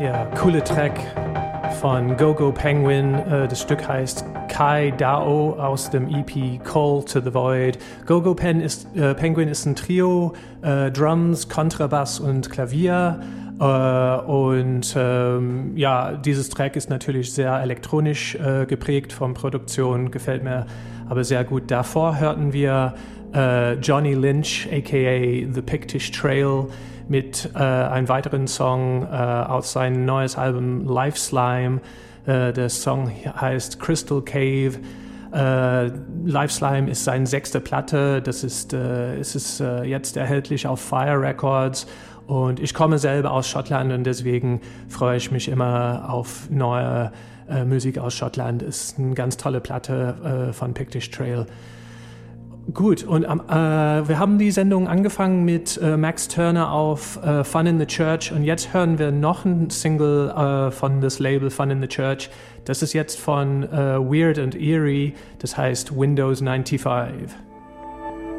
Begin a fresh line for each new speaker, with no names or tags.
Ja, coole Track von Go-Go Penguin. Das Stück heißt Kai Dao aus dem EP Call to the Void. Go-Go Penguin ist ein Trio, Drums, Kontrabass und Klavier. Dieses Track ist natürlich sehr elektronisch geprägt von Produktion, gefällt mir aber sehr gut. Davor hörten wir Johnny Lynch, a.k.a. The Pictish Trail, mit einem weiteren Song aus seinem neues Album Life Slime. Der Song heißt Crystal Cave. Life Slime ist seine 6. Platte. Es ist jetzt erhältlich auf Fire Records. Und ich komme selber aus Schottland und deswegen freue ich mich immer auf neue Musik aus Schottland. Ist eine ganz tolle Platte von Pictish Trail. Gut, und wir haben die Sendung angefangen mit Max Turner auf Fun in the Church und jetzt hören wir noch ein Single von das Label Fun in the Church. Das ist jetzt von Weird and Eerie, das heißt Windows 95.